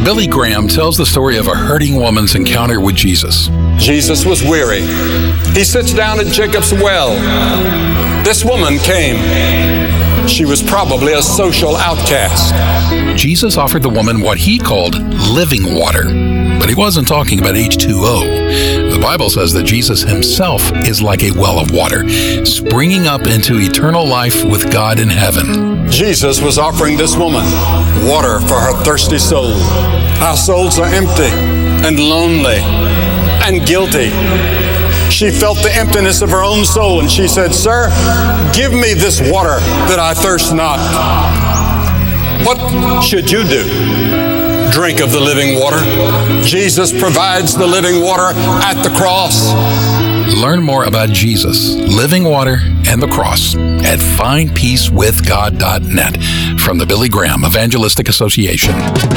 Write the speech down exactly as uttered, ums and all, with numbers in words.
Billy Graham tells the story of a hurting woman's encounter with Jesus. Jesus was weary. He sits down at Jacob's well. This woman came. She was probably a social outcast. Jesus offered the woman what he called living water, but he wasn't talking about H two O. The Bible says that Jesus himself is like a well of water, springing up into eternal life with God in heaven. Jesus was offering this woman water for her thirsty soul. Our souls are empty and lonely and guilty. She felt the emptiness of her own soul, and she said, "Sir, give me this water that I thirst not." What should you do? Drink of the living water. Jesus provides the living water at the cross. Learn more about Jesus, living water, and the cross at find peace with god dot net from the Billy Graham Evangelistic Association.